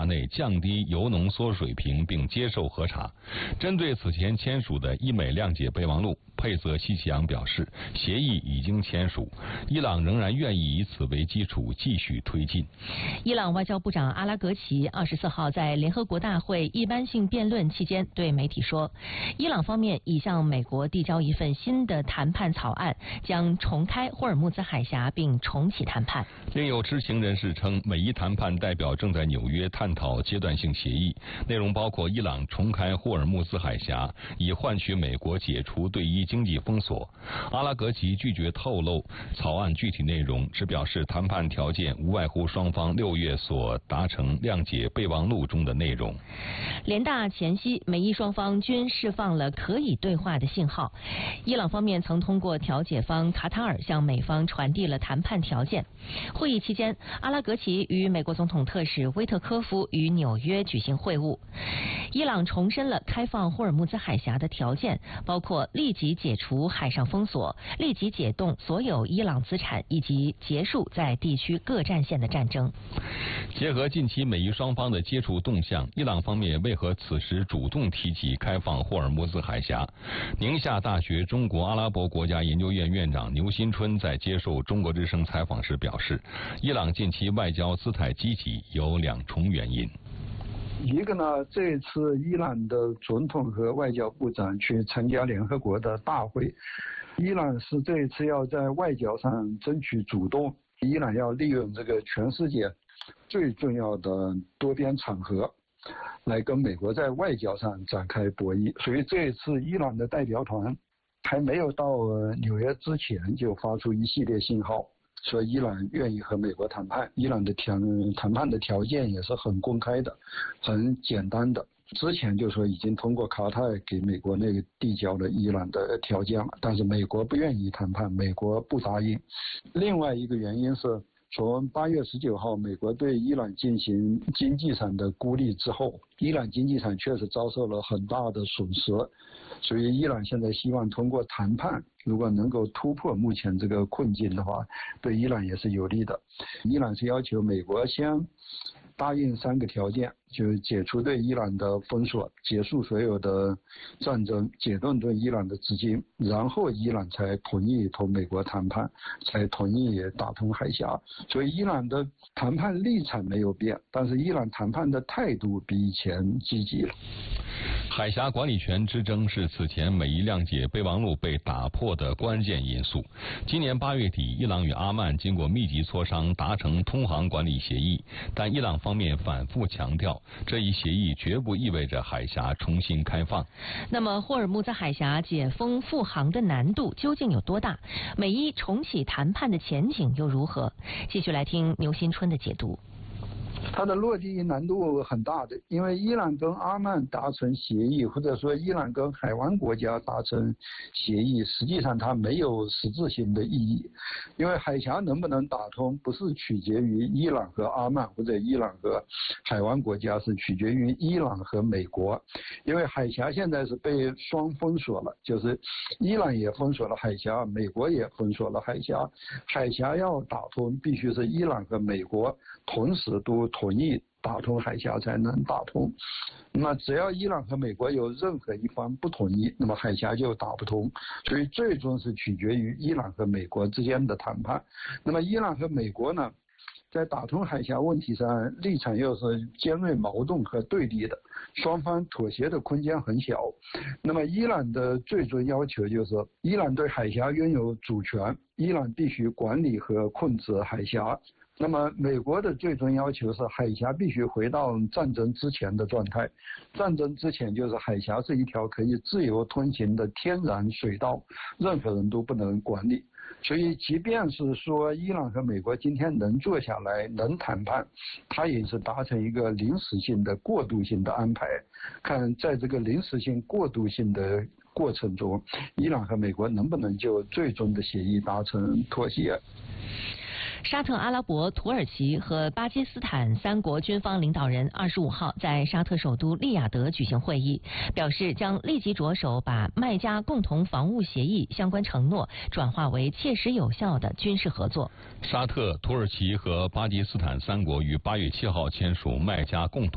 内降低铀浓缩水平并接受核查。针对此前签署的伊美谅解备忘录，佩泽西奇扬表示，协议已经签署，伊朗仍然愿意以此为基础继续推进。 伊朗外交部长阿拉格齐24号在联合国大会一般性辩论期间对媒体说，伊朗方面已向美国递交一份新的谈判草案，将重开霍尔木兹海峡并重启谈判。 另有知情人士称，美伊谈判代表正在纽约探讨阶段性协议，内容包括伊朗重开霍尔木兹海峡，以换取美国解除对伊经济封锁。阿拉格齐拒绝透露草案具体内容，只表示谈判条件无外乎双方6月所达成谅解备忘录中的内容。 联大前夕，美伊双方均释放了可以对话的信号。伊朗方面曾通过调解方卡塔尔向美方传递了谈判条件。会议期间，阿拉格齐与美国总统特使威特科夫于纽约举行会晤。伊朗重申了开放霍尔木兹海峡的条件，包括立即解除海上封锁、立即解冻所有伊朗资产，以及结束在地区各战线的战争。 结合近期美伊双方的接触动向，伊朗方面为何此时主动提及开放霍尔木兹海峡？宁夏大学中国阿拉伯国家研究院院长牛新春在接受中国之声采访时表示，伊朗近期外交姿态积极有2重原因。 一个呢，这一次伊朗的总统和外交部长去参加联合国的大会，伊朗是这一次要在外交上争取主动，伊朗要利用这个全世界最重要的多边场合来跟美国在外交上展开博弈。所以这一次伊朗的代表团还没有到纽约之前就发出一系列信号，说伊朗愿意和美国谈判，伊朗的谈判的条件也是很公开的，很简单的。之前就说已经通过卡塔尔给美国那个递交了伊朗的条件了，但是美国不愿意谈判，美国不答应。另外一个原因是，从8月19号美国对伊朗进行经济上的孤立之后，伊朗经济上确实遭受了很大的损失，所以伊朗现在希望通过谈判，如果能够突破目前这个困境的话，对伊朗也是有利的。伊朗是要求美国先答应3个条件，就是解除对伊朗的封锁，结束所有的战争，解冻对伊朗的资金，然后伊朗才同意同美国谈判，才同意打通海峡。所以伊朗的谈判立场没有变，但是伊朗谈判的态度比以前积极了。 海峡管理权之争是此前美伊谅解备忘录被打破的关键因素。今年8月底，伊朗与阿曼经过密集磋商达成通航管理协议，但伊朗方面反复强调，这一协议绝不意味着海峡重新开放。 那么霍尔木兹海峡解封复航的难度究竟有多大？美伊重启谈判的前景又如何？继续来听牛新春的解读。 它的落地难度很大的，因为伊朗跟阿曼达成协议，或者说伊朗跟海湾国家达成协议，实际上它没有实质性的意义。因为海峡能不能打通，不是取决于伊朗和阿曼或者伊朗和海湾国家，是取决于伊朗和美国。因为海峡现在是被双封锁了，就是伊朗也封锁了海峡，美国也封锁了海峡。海峡要打通，必须是伊朗和美国同时都同意打通海峡才能打通。那么只要伊朗和美国有任何一方不同意，那么海峡就打不通。所以最终是取决于伊朗和美国之间的谈判。那么伊朗和美国呢，在打通海峡问题上立场又是尖锐矛盾和对立的，双方妥协的空间很小。那么伊朗的最终要求就是，伊朗对海峡拥有主权，伊朗必须管理和控制海峡。那么美国的最终要求是，海峡必须回到战争之前的状态。战争之前就是海峡是一条可以自由通行的天然水道，任何人都不能管理。所以即便是说伊朗和美国今天能坐下来能谈判，它也是达成一个临时性的过渡性的安排，看在这个临时性过渡性的过程中，伊朗和美国能不能就最终的协议达成妥协。 沙特阿拉伯、土耳其和巴基斯坦3国军方领导人25号在沙特首都利雅得举行会议，表示将立即着手把麦加共同防务协议相关承诺转化为切实有效的军事合作。 沙特、土耳其和巴基斯坦3国于8月7号签署麦加共同